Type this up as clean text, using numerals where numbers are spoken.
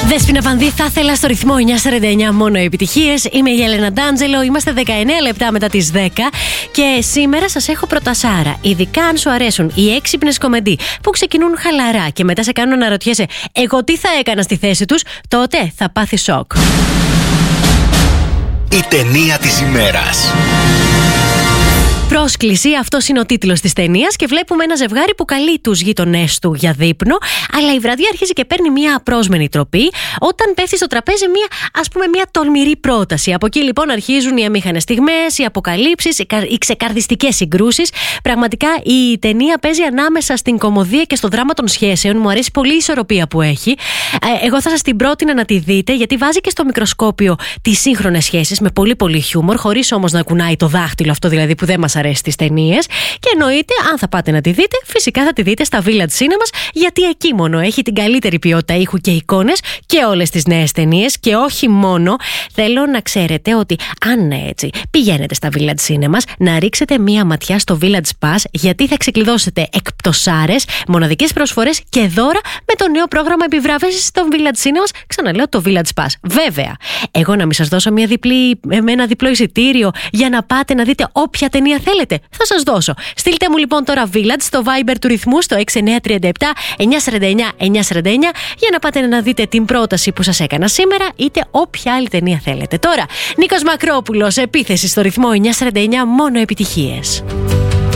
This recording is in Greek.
Δέσποινα Πανδί, θα ήθελα στο ρυθμό 949 μόνο επιτυχίες. Είμαι η Έλενα Ντάντζελο, είμαστε 19 λεπτά μετά τις 10 και σήμερα σας έχω πρωτασάρα. Ειδικά αν σου αρέσουν οι έξυπνες κομεντί που ξεκινούν χαλαρά και μετά σε κάνουν να ρωτιέσαι εγώ τι θα έκανα στη θέση τους, τότε θα πάθει σοκ. Η ταινία της ημέρας. Πρόσκληση, αυτός είναι ο τίτλος της ταινίας και βλέπουμε ένα ζευγάρι που καλεί τους γείτονές του για δείπνο, αλλά η βραδιά αρχίζει και παίρνει μια απρόσμενη τροπή όταν πέφτει στο τραπέζι μια τολμηρή πρόταση. Από εκεί λοιπόν αρχίζουν οι αμήχανες στιγμές, οι αποκαλύψεις, οι ξεκαρδιστικές συγκρούσεις. Πραγματικά η ταινία παίζει ανάμεσα στην κωμωδία και στο δράμα των σχέσεων. Μου αρέσει πολύ η ισορροπία που έχει. Εγώ θα σας την πρότεινα να τη δείτε, γιατί βάζει και στο μικροσκόπιο τις σύγχρονες σχέσεις με πολύ πολύ χιούμορ, χωρίς όμως να κουνάει το δάχτυλο, αυτό δηλαδή που δεν μας αρέσει στις ταινίες. Και εννοείται, αν θα πάτε να τη δείτε, φυσικά θα τη δείτε στα Village Cinemas, γιατί εκεί μόνο έχει την καλύτερη ποιότητα ήχου και εικόνες και όλες τις νέες ταινίες. Και όχι μόνο, θέλω να ξέρετε ότι αν έτσι πηγαίνετε στα Village Cinemas, να ρίξετε μία ματιά στο Village Pass, γιατί θα ξεκλειδώσετε εκπτωσάρες, μοναδικές προσφορές και δώρα με το νέο πρόγραμμα επιβράβευσης στο Village Cinemas. Ξαναλέω, το Village Pass. Βέβαια, εγώ να μην σας δώσω με ένα διπλό εισιτήριο για να πάτε να δείτε όποια ταινία θέλετε. Θα σας δώσω. Στείλτε μου λοιπόν τώρα Village στο Viber του ρυθμού στο 6937 949 949 για να πάτε να δείτε την πρόταση που σας έκανα σήμερα, είτε όποια άλλη ταινία θέλετε. Τώρα, Νίκος Μακρόπουλος, επίθεση στο ρυθμό 949, μόνο επιτυχίες.